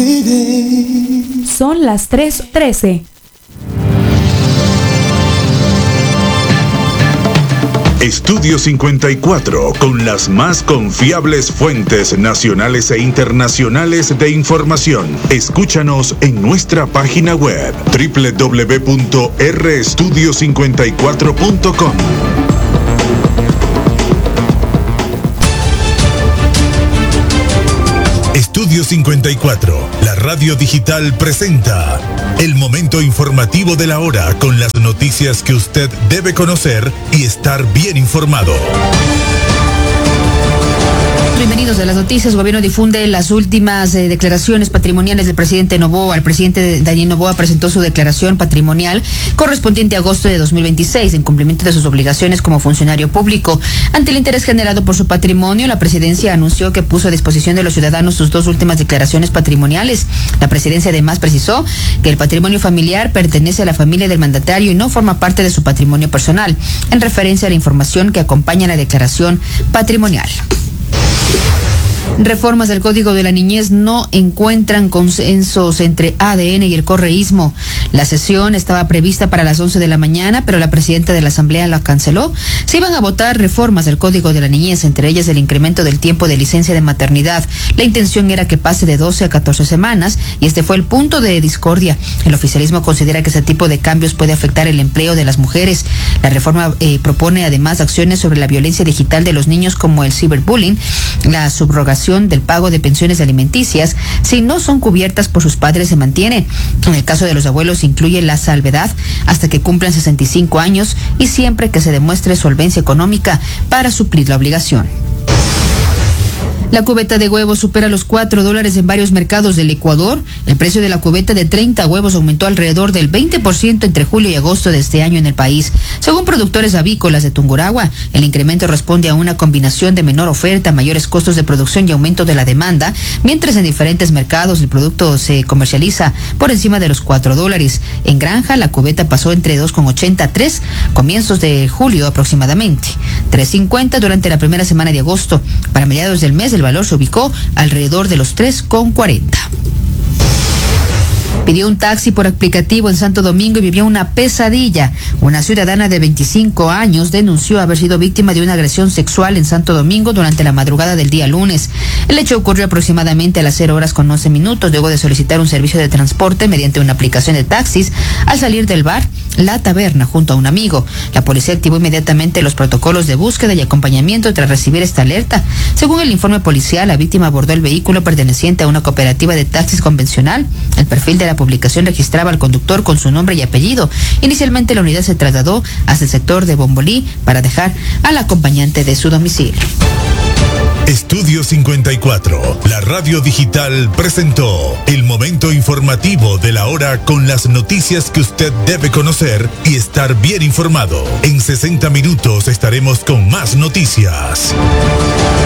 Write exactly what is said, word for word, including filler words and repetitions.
Son las tres trece. Estudio cincuenta y cuatro, con las más confiables fuentes nacionales e internacionales de información. Escúchanos en nuestra página web doble u doble u doble u punto r estudio cincuenta y cuatro punto com. Estudio cincuenta y cuatro, la radio digital presenta el momento informativo de la hora con las noticias que usted debe conocer y estar bien informado. Bienvenidos a las noticias. El gobierno difunde las últimas eh, declaraciones patrimoniales del presidente Noboa. El presidente Daniel Noboa presentó su declaración patrimonial correspondiente a agosto de dos mil veintiséis en cumplimiento de sus obligaciones como funcionario público. Ante el interés generado por su patrimonio, la presidencia anunció que puso a disposición de los ciudadanos sus dos últimas declaraciones patrimoniales. La presidencia además precisó que el patrimonio familiar pertenece a la familia del mandatario y no forma parte de su patrimonio personal, en referencia a la información que acompaña la declaración patrimonial. Reformas del Código de la Niñez no encuentran consensos entre A D N y el correísmo. La sesión estaba prevista para las once de la mañana, pero la presidenta de la Asamblea la canceló. Se iban a votar reformas del Código de la Niñez, entre ellas el incremento del tiempo de licencia de maternidad. La intención era que pase de doce a catorce semanas y este fue el punto de discordia. El oficialismo considera que ese tipo de cambios puede afectar el empleo de las mujeres. La reforma eh, propone además acciones sobre la violencia digital de los niños como el ciberbullying, la subrogación del pago de pensiones alimenticias si no son cubiertas por sus padres se mantiene. En el caso de los abuelos incluye la salvedad hasta que cumplan sesenta y cinco años y siempre que se demuestre solvencia económica para suplir la obligación. La cubeta de huevos supera los cuatro dólares en varios mercados del Ecuador. El precio de la cubeta de treinta huevos aumentó alrededor del veinte por ciento entre julio y agosto de este año en el país. Según productores avícolas de Tungurahua, el incremento responde a una combinación de menor oferta, mayores costos de producción y aumento de la demanda, mientras en diferentes mercados el producto se comercializa por encima de los cuatro dólares. En granja, la cubeta pasó entre dos con ochenta a tres, comienzos de julio aproximadamente, tres cincuenta durante la primera semana de agosto. Para mediados del mes, el valor se ubicó alrededor de los tres con cuarenta. Pidió un taxi por aplicativo en Santo Domingo y vivió una pesadilla. Una ciudadana de veinticinco años denunció haber sido víctima de una agresión sexual en Santo Domingo durante la madrugada del día lunes. El hecho ocurrió aproximadamente a las cero horas con once minutos, luego de solicitar un servicio de transporte mediante una aplicación de taxis al salir del bar La Taberna junto a un amigo. La policía activó inmediatamente los protocolos de búsqueda y acompañamiento tras recibir esta alerta. Según el informe policial, la víctima abordó el vehículo perteneciente a una cooperativa de taxis convencional. El perfil de la publicación registraba al conductor con su nombre y apellido. Inicialmente la unidad se trasladó hasta el sector de Bombolí para dejar al acompañante de su domicilio. Estudio cincuenta y cuatro, la radio digital presentó el momento informativo de la hora con las noticias que usted debe conocer y estar bien informado. En sesenta minutos estaremos con más noticias.